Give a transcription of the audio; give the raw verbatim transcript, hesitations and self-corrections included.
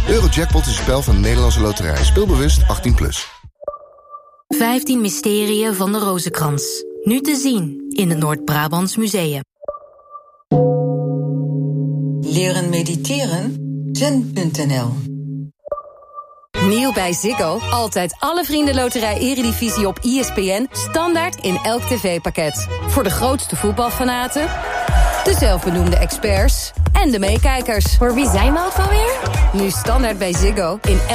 Eurojackpot is een spel van de Nederlandse Loterij. Speelbewust achttien plus. vijftien mysterieën van de Rozenkrans. Nu te zien in het Noord-Brabants Museum. Leren mediteren? zen punt n l. Nieuw bij Ziggo. Altijd alle Vrienden Loterij Eredivisie op E S P N. Standaard in elk tv-pakket. Voor de grootste voetbalfanaten, de zelfbenoemde experts en de meekijkers. Voor wie zijn we ook alweer? Nu standaard bij Ziggo in